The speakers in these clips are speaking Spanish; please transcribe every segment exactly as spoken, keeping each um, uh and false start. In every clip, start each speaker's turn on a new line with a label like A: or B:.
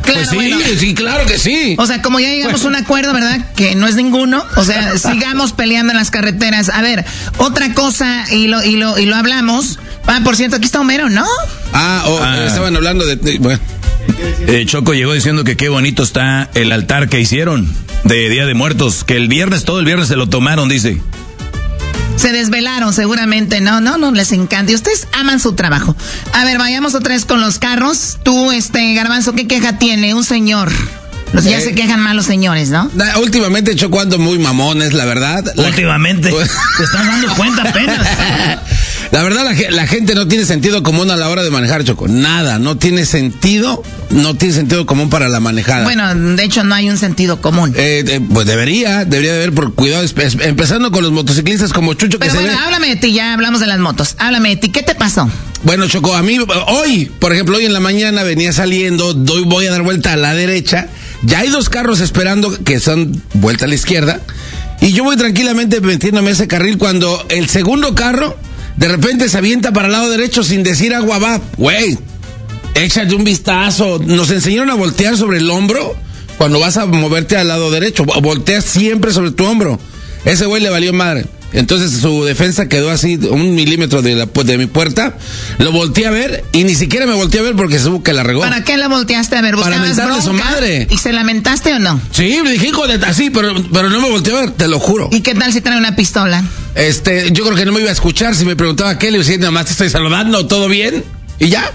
A: Claro,
B: pues sí,
A: bueno.
B: sí, claro que sí.
A: O sea, como ya llegamos a un acuerdo, ¿verdad? Que no es ninguno. O sea, sigamos peleando en las carreteras. A ver, otra cosa, y lo, y lo, y lo hablamos. Ah, por cierto, aquí está Homero, ¿no?
B: Ah, oh, ah. estaban hablando de... de bueno.
C: Eh, Choco llegó diciendo que qué bonito está el altar que hicieron de Día de Muertos, que el viernes, todo el viernes se lo tomaron, dice.
A: Se desvelaron seguramente, no, no, no les encanta. Y ustedes aman su trabajo. A ver, vayamos otra vez con los carros. Tú, este, Garbanzo, ¿qué queja tiene un señor? Los, ya eh, se quejan mal los señores, ¿no?
B: Últimamente Choco ando muy mamones, la verdad.
C: Últimamente. La... Te estás dando cuenta apenas.
B: La verdad, la, la gente no tiene sentido común a la hora de manejar, Choco. Nada, no tiene sentido, no tiene sentido común para la manejada.
A: Bueno, de hecho no hay un sentido común.
B: Eh, eh, pues debería, debería de haber por cuidado, empezando con los motociclistas como Chucho.
A: Pero
B: que
A: bueno,
B: se ve...
A: háblame de ti, ya hablamos de las motos. Háblame de ti, ¿qué te pasó?
B: Bueno, Choco, a mí, hoy, por ejemplo, hoy en la mañana venía saliendo, doy, voy a dar vuelta a la derecha, ya hay dos carros esperando que son vuelta a la izquierda, y yo voy tranquilamente metiéndome a ese carril cuando el segundo carro de repente se avienta para el lado derecho sin decir agua va. Güey, échate un vistazo. Nos enseñaron a voltear sobre el hombro cuando vas a moverte al lado derecho. Volteas siempre sobre tu hombro. Ese güey le valió madre. Entonces su defensa quedó así, un milímetro de, la, de mi puerta. Lo volteé a ver y ni siquiera me volteé a ver porque supo que la regó.
A: ¿Para qué la volteaste a ver?
B: Para mentarle a su madre.
A: ¿Y se lamentaste o no?
B: Sí, me dije, hijo de... Así, pero, pero no me volteé a ver, te lo juro.
A: ¿Y qué tal si trae una pistola?
B: Este, yo creo que no me iba a escuchar si me preguntaba qué, le decía, nada más te estoy saludando, ¿todo bien? Y ya.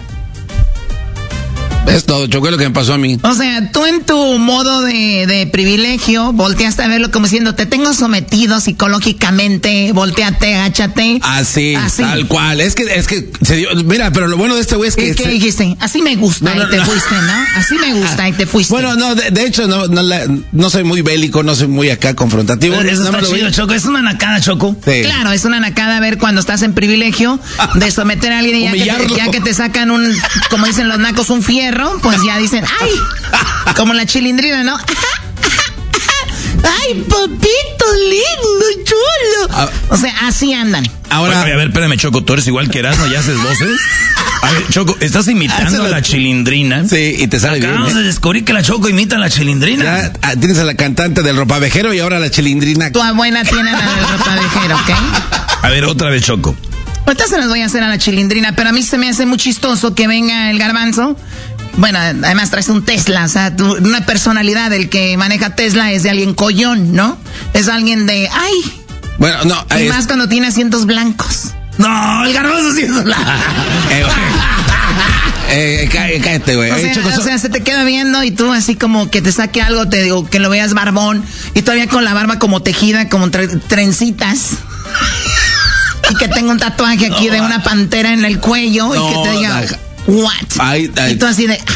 B: Es todo, Choco, es lo que me pasó a mí.
A: O sea, tú en tu modo de, de privilegio volteaste a verlo como diciendo, te tengo sometido psicológicamente, volteate, agáchate.
B: Así, Así, tal cual. Es que, es que se dio, mira, pero lo bueno de este güey es que...
A: ¿Qué,
B: se...
A: ¿Qué dijiste? Así me gusta, no, no, y te no. fuiste, ¿no? Así me gusta, y te fuiste.
B: Bueno, no, de, de hecho, no, no, la, no soy muy bélico, no soy muy acá confrontativo.
C: Eso
B: no,
C: está
B: no
C: chido, Choco, es una nacada, Choco.
B: Sí.
A: Claro, es una nacada ver cuando estás en privilegio de someter a alguien y ya que, te, ya que te sacan un, como dicen los nacos, un fierro, pues ya dicen, ¡ay! Como la chilindrina, ¿no? ¡Ay, papito lindo, chulo! Ah, o sea, así andan.
C: Ahora, Oye, a ver, espérame, Choco, tú eres igual que Erasmo, ¿ya haces voces? A ver, Choco, estás imitando a la chilindrina.
B: Sí, y te sale bien.
C: Acabamos
B: ¿eh?
C: de descubrir que la Choco imita a la chilindrina.
B: Ya ah, tienes a la cantante del ropavejero y ahora la chilindrina.
A: Tu abuela tiene a la del ropavejero, ¿ok?
C: A ver, otra vez, Choco.
A: Ahorita se las voy a hacer a la chilindrina, pero a mí se me hace muy chistoso que venga el Garbanzo. Bueno, además traes un Tesla, o sea, tu, una personalidad, el que maneja Tesla es de alguien collón, ¿no? Es alguien de, ¡ay!
B: Bueno, no.
A: Y
B: es...
A: más cuando tiene asientos blancos.
C: No, el Garbanzo sí es blanco.
B: Eh, cá, cállate, güey.
A: O, sea, o sea, se te queda viendo y tú así como que te saque algo, te digo, que lo veas barbón y todavía con la barba como tejida, como tre trencitas. Y que tenga un tatuaje aquí no, de una pantera en el cuello no, y que te diga, no, what?
B: Ay, ay.
A: Y tú así de,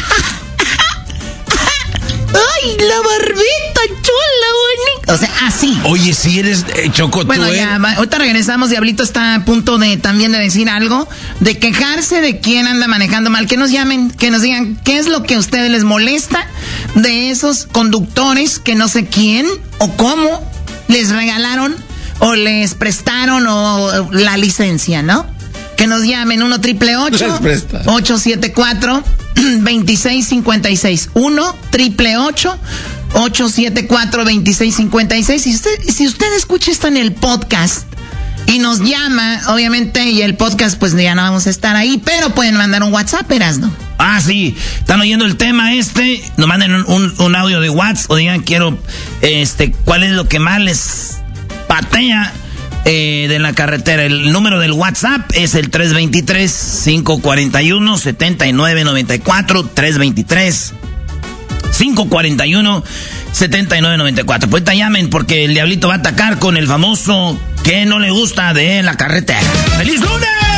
A: ay, la barbita chula, bonita. O sea, así.
B: Oye, si eres eh, Choco,
A: bueno,
B: tú,
A: ya,
B: eh.
A: va, ahorita regresamos. Diablito está a punto de también de decir algo, de quejarse de quién anda manejando mal. Que nos llamen, que nos digan qué es lo que a ustedes les molesta de esos conductores que no sé quién o cómo les regalaron o les prestaron o la licencia, ¿no? Que nos llamen uno triple ocho ocho siete cuatro veintiséis cincuenta y seis uno triple ocho ocho siete cuatro veintiséis cincuenta y seis. Si usted, si usted escucha esto en el podcast y nos llama, obviamente, y el podcast pues ya no vamos a estar ahí, pero pueden mandar un WhatsApp, Erasno.
C: Ah, sí, están oyendo el tema este, nos manden un, un, un audio de WhatsApp o digan, quiero, este, cuál es lo que más les patea eh, de la carretera. El número del WhatsApp es el tres dos tres, cinco cuatro uno, siete nueve nueve cuatro, tres dos tres, cinco cuatro uno, siete nueve nueve cuatro. Pues te llamen porque el Diablito va a atacar con el famoso que no le gusta de la carretera. ¡Feliz lunes!